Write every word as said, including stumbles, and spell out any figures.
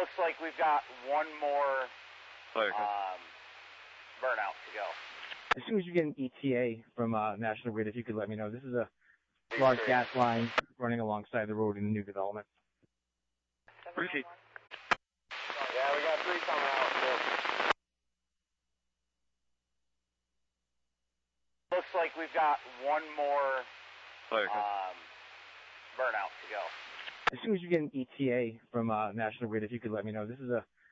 Looks like we've got one more Okay. um, burnout to go. As soon as you get an E T A from uh, National Grid, if you could let me know. This is a large gas line running alongside the road in the new development. Appreciate. Yeah, we got three coming out. Looks like we've got one more Okay. um, burnout to go. As soon as you get an E T A from uh, National Grid, if you could let me know. This is a